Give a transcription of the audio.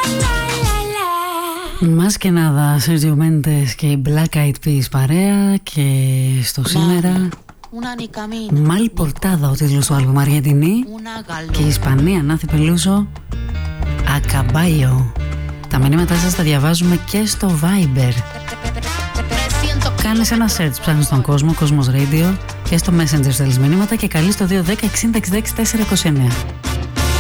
Más que nada, Sergio Mendes και οι Black Eyed Peas παρέα. Και στο σήμερα Mal Portada, ο τίτλος του άλμπουμ, Αργεντινή. Και η Ισπανία, Νάθη Πελούσο, Ακαμπάιο. Τα μηνύματά σας τα διαβάζουμε και στο Viber. Κάνεις ένα search, ψάχνεις τον κόσμο, Cosmos Radio, και στο Messenger στέλνεις μηνύματα και καλείς το 210 60 66 429.